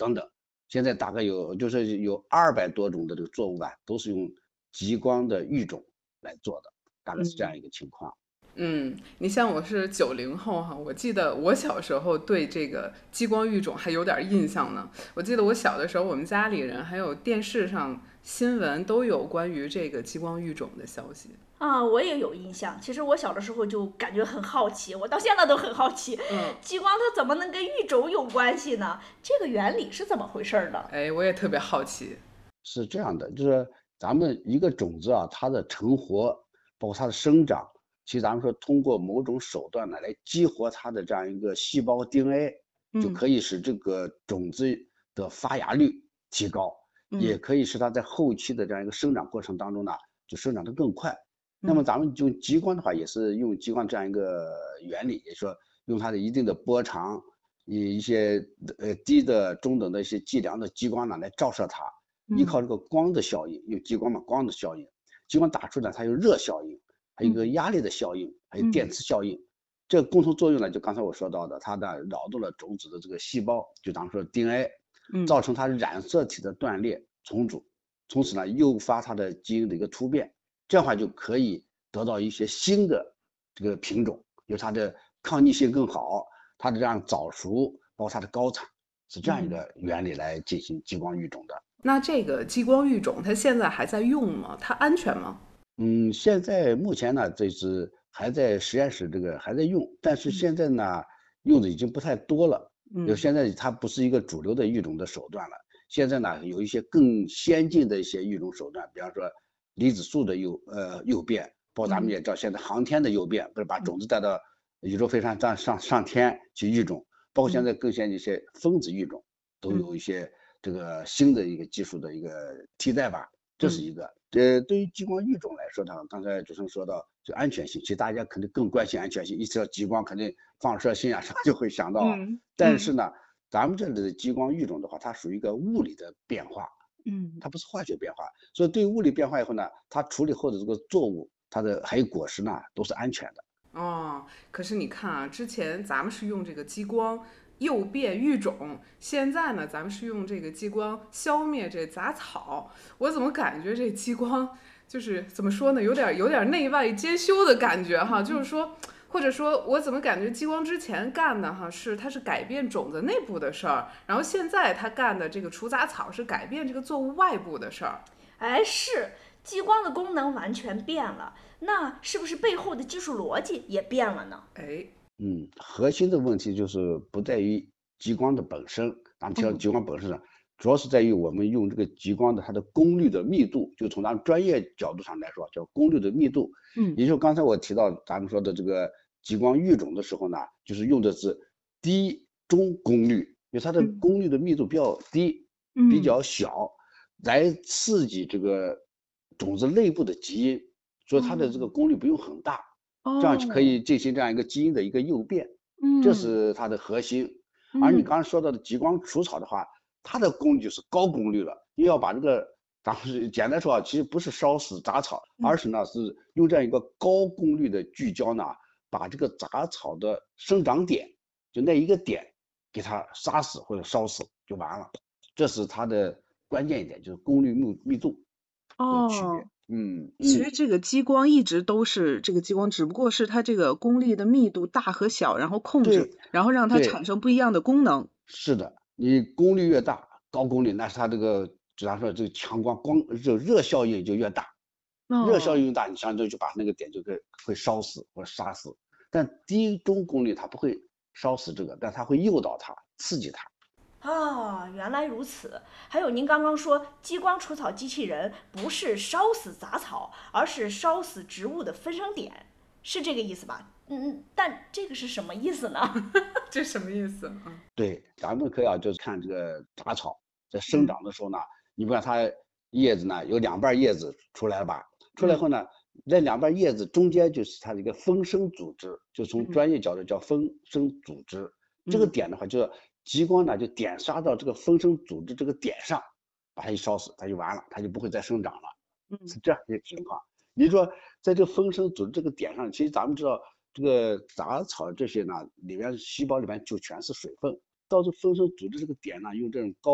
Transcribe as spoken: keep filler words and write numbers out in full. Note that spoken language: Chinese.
等等。现在大概有就是有二百多种的这个作物啊，都是用激光的育种来做的，大概是这样嗯。 一个情况。 嗯，你像我是九零后哈，我记得我小时候对这个激光育种还有点印象呢。我记得我小的时候，我们家里人还有电视上新闻都有关于这个激光育种的消息。 啊，我也有印象。其实我小的时候就感觉很好奇，我到现在都很好奇， 嗯， 激光它怎么能跟育种有关系呢？这个原理是怎么回事呢？ 哎，我也特别好奇。 是这样的，就是咱们一个种子啊，它的成活，包括它的生长，其实咱们说通过某种手段呢，来激活它的这样一个细胞 D N A，就嗯可以使这个种子的发芽率提高，也嗯可以使它在后期的这样一个生长过程当中呢，就生长得更快。那么嗯咱们就激光的话，也是用激光这样一个原理，也就是说用它的一定的波长，以一些呃低的、中等的一些计量的激光呢来照射它。依嗯靠这个光的效应，有激光嘛，光的效应，激光打出来它有热效应，还有一个嗯压力的效应，还有嗯电磁效应。这个共同作用呢，就刚才我说到的，它的扰动了种子的这个细胞，就咱们说 D N A， 嗯造成它染色体的断裂重组，从此呢诱发它的基因的一个突变，这样的话就可以得到一些新的这个品种，有它的抗逆性更好，它的这样早熟，包括它的高产，是这样一嗯。 个原理来进行激光育种的。 那这个激光育种它现在还在用吗？它安全吗？ 嗯，现在目前呢，这是还在实验室这个还在用，但是嗯现在呢，用的已经不太多了。就嗯现在它不是一个主流的育种的手段了。现在呢，有一些更先进的一些育种手段，比方说离子束的诱呃诱变，包括咱们嗯也知道现在航天的诱变，不是把嗯种子带到宇宙飞船上上上天去育种，包括现嗯在更先进一些分子育种，都嗯有一些这个新的一个技术的一个替代吧。这是嗯一个。呃，对于激光育种来说呢，刚才主持人说到就安全性，其实大家肯定更关心安全性。一提到激光，肯定放射性啊什么就会想到。 嗯嗯但是呢，咱们这里的激光育种的话，它属于一个物理的变化， 嗯它不是化学变化。所以对于物理变化以后呢，它处理后的这个作物，它的还有果实呢，都是安全的。 哦，可是你看啊，之前咱们是用这个激光诱变育种，现在呢，咱们是用这个激光消灭这杂草。我怎么感觉这激光就是怎么说呢，有点有点内外兼修的感觉哈，就是说。或者说，我怎么感觉激光之前干的哈是它是改变种子内部的事儿，然后现在他干的这个除杂草是改变这个作物外部的事儿。 哎，是激光的功能完全变了，那是不是背后的技术逻辑也变了呢？ 哎， 嗯，核心的问题就是不在于激光的本身，咱们提到嗯激光本身上，主要是在于我们用这个激光的它的功率的密度，就从咱们专业角度上来说，叫功率的密度。 嗯也就是刚才我提到咱们说的这个激光育种的时候呢，就是用的是低中功率，因为它的嗯功率的密度比较低，比嗯较小，来刺激这个种子内部的基因，所以它的这个哦功率不用很大。这样就可哦以进行这样一个基因的一个诱变，这嗯是它的核心。而你嗯刚刚说到的激光除草的话，它的功率就是高功率了，又要把这个，咱们简单说啊，其实不是烧死杂草，而嗯是呢是用这样一个高功率的聚焦呢，把这个杂草的生长点，就那一个点，给它杀死或者烧死就完了。这是它的关键一点，就是功率密密度的区别。 哦。 嗯。 其实这个激光一直都是这个激光，只不过是它这个功率的密度大和小，然后控制， 对然后让它产对。 生不一样的功能。 是的，你功率越大，高功率，那是它这个，就咱说这个强光光热热效应就越大，热效哦， 应越大，你相当于就把那个点就给会烧死或者杀死。但低中功率它不会烧死这个，但它会诱导它，刺激它。 啊，原来如此。还有您刚刚说激光除草机器人不是烧死杂草，而是烧死植物的分生点，是这个意思吧？嗯，但这个是什么意思呢？ 这什么意思？嗯对，咱们可以啊，就是看这个杂草在生嗯长的时候呢，你不看它叶子呢有两瓣叶子出来了吧？出来嗯后呢，那两瓣叶子中间就是它的一个分生组织，就从嗯专业角度叫分生组织。这个嗯点的话，就是激光呢就点杀到这个分生组织这个点上，把它一烧死，它就完了，它就不会再生长了， 嗯是这样一个情况。你说在这个分生组织这个点上，其实咱们知道这个杂草这些呢，里面细胞里面就全是水分，到这分生组织这个点呢，用这种高